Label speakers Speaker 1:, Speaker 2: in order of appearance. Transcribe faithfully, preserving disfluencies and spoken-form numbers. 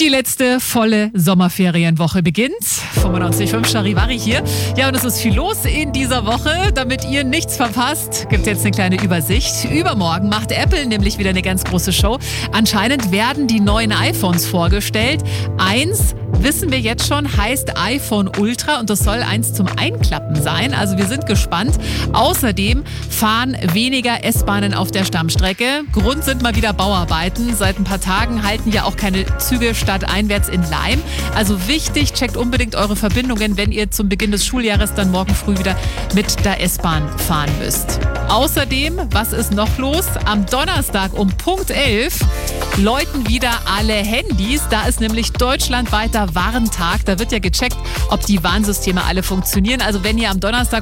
Speaker 1: Die letzte volle Sommerferienwoche beginnt. fünfundneunzig Komma fünf Charivari hier. Ja, und es ist viel los in dieser Woche. Damit ihr nichts verpasst, gibt jetzt eine kleine Übersicht. Übermorgen macht Apple nämlich wieder eine ganz große Show. Anscheinend werden die neuen iPhones vorgestellt. Eins wissen wir jetzt schon, heißt iPhone Ultra und das soll eins zum Einklappen sein. Also wir sind gespannt. Außerdem fahren weniger S-Bahnen auf der Stammstrecke. Grund sind mal wieder Bauarbeiten. Seit ein paar Tagen halten ja auch keine Züge stadteinwärts in Laim. Also wichtig, checkt unbedingt eure Verbindungen, wenn ihr zum Beginn des Schuljahres dann morgen früh wieder mit der S-Bahn fahren müsst. Außerdem, was ist noch los? Am Donnerstag um Punkt elf läuten wieder alle Handys. Da ist nämlich deutschlandweiter Warntag. Da wird ja gecheckt, ob die Warnsysteme alle funktionieren. Also wenn ihr am Donnerstag